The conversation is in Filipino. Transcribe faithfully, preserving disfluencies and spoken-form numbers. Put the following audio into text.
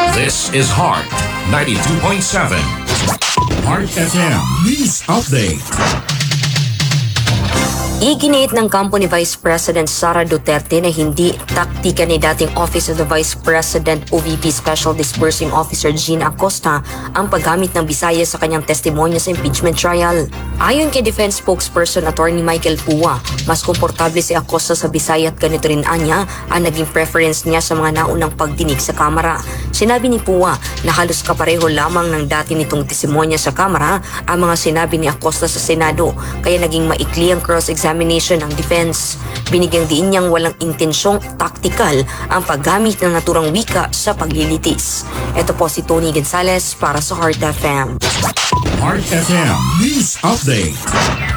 This is Heart ninety-two point seven. Heart F M News Update. Iginiit ng kampo ni Vice President Sara Duterte na hindi taktika ni dating Office of the Vice President O V P Special Disbursing Officer Gina Acosta ang paggamit ng Bisaya sa kanyang testimonya sa impeachment trial. Ayon kay Defense Spokesperson Attorney Michael Pua, mas komportable si Acosta sa Bisaya at ganito rin anya ang naging preference niya sa mga naunang pagdinig sa Kamara. Sinabi ni Pua na halos kapareho lamang ng dati nitong testimonya sa Kamara ang mga sinabi ni Acosta sa Senado, kaya naging maikli ang cross-examination ng defense. Binigyang diin niyang walang intensyong taktikal ang paggamit ng naturang wika sa paglilitis. Ito po si Tony Gonzales para sa Heart F M. Heart F M News Update.